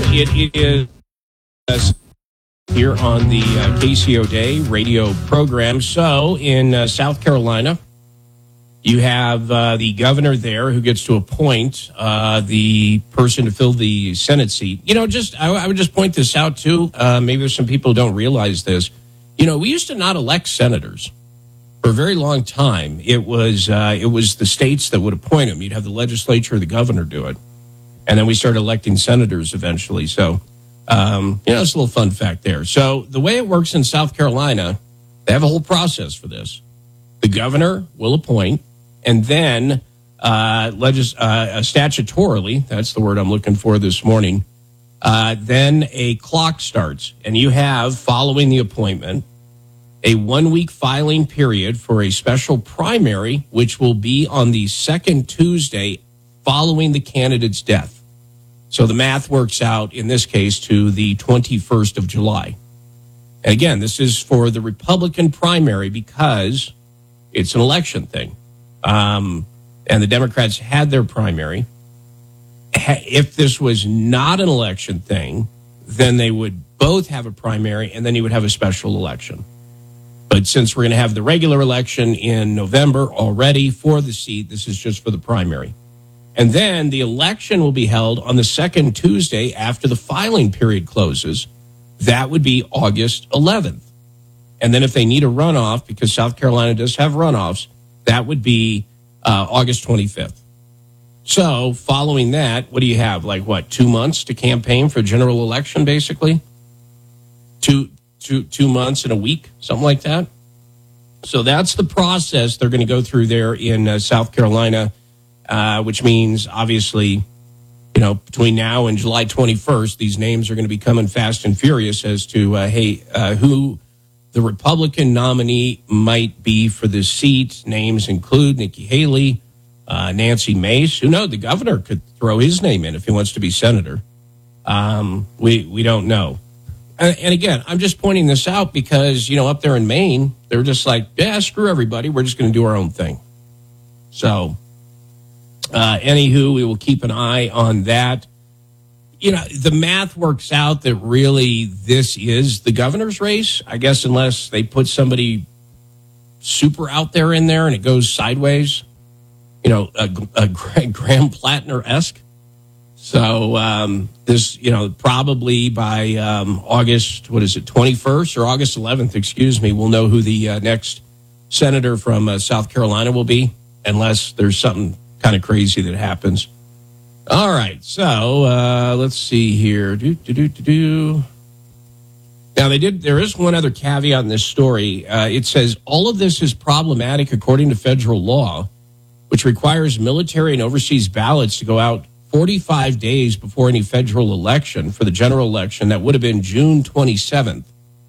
it is here on the KCO Day radio program. So in South Carolina, you have the governor there who gets to appoint the person to fill the Senate seat. You know, I would just point this out too. Maybe there's some people who don't realize this. You know, we used to not elect senators for a very long time. It was the states that would appoint them. You'd have the legislature or the governor do it, and then we started electing senators eventually. So, it's a little fun fact there. So the way it works in South Carolina, they have a whole process for this. The governor will appoint, and then statutorily, that's the word I'm looking for this morning, then a clock starts, and you have, following the appointment, a 1-week filing period for a special primary, which will be on the second Tuesday following the candidate's death. So the math works out, in this case, to the 21st of July. And again, this is for the Republican primary because it's an election thing. And the Democrats had their primary. If this was not an election thing, then they would both have a primary, and then you would have a special election. But since we're going to have the regular election in November already for the seat, this is just for the primary. And then the election will be held on the second Tuesday after the filing period closes. That would be August 11th. And then if they need a runoff, because South Carolina does have runoffs, that would be August 25th. So following that, what do you have? 2 months to campaign for a general election, basically? Two months and a week, something like that. So that's the process they're going to go through there in South Carolina, which means, obviously, between now and July 21st, these names are going to be coming fast and furious as to, who the Republican nominee might be for this seat. Names include Nikki Haley, Nancy Mace. Who knows? The governor could throw his name in if he wants to be senator. We don't know. And again, I'm just pointing this out because, up there in Maine, they're just like, yeah, screw everybody. We're just going to do our own thing. So, anywho, we will keep an eye on that. The math works out that really this is the governor's race, I guess, unless they put somebody super out there in there and it goes sideways, a Graham Plattner-esque. So this, probably by August, 21st or August 11th, we'll know who the next senator from South Carolina will be, unless there's something kind of crazy that happens. All right, so let's see here. Now, there is one other caveat in this story. It says, all of this is problematic according to federal law, which requires military and overseas ballots to go out 45 days before any federal election for the general election. That would have been June 27th.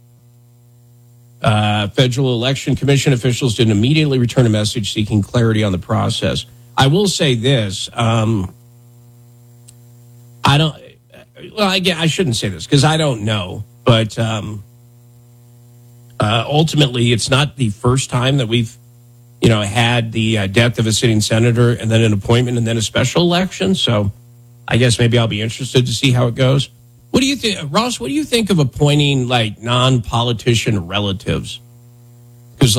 Federal Election Commission officials didn't immediately return a message seeking clarity on the process. I will say this. I shouldn't say this because I don't know. But ultimately, it's not the first time that we've, had the death of a sitting senator and then an appointment and then a special election. So I guess maybe I'll be interested to see how it goes. What do you think, Ross? What do you think of appointing non-politician relatives? Because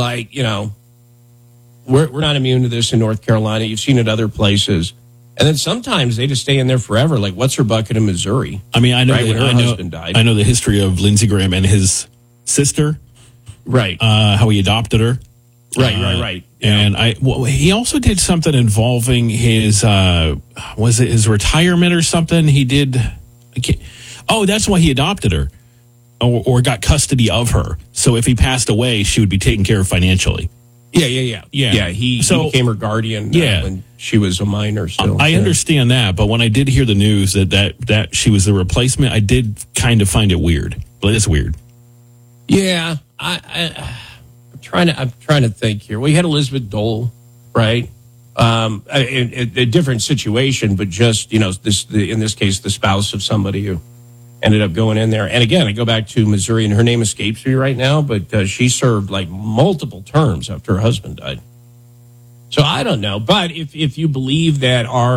we're not immune to this in North Carolina. You've seen it other places. And then sometimes they just stay in there forever. Like what's her bucket in Missouri? I mean, I know her husband died. I know the history of Lindsey Graham and his sister. Right. How he adopted her. Right. And he also did something involving his was it his retirement or something? He did. That's why he adopted her, or got custody of her. So if he passed away, she would be taken care of financially. Yeah. He became her guardian when she was a minor. Still, I understand that, but when I did hear the news that she was the replacement, I did kind of find it weird. But it's weird. Yeah, I'm trying to think here. We had Elizabeth Dole, right? A different situation, but just in this case, the spouse of somebody who ended up going in there. And again, I go back to Missouri, and her name escapes me right now, but she served multiple terms after her husband died. So I don't know, but if you believe that our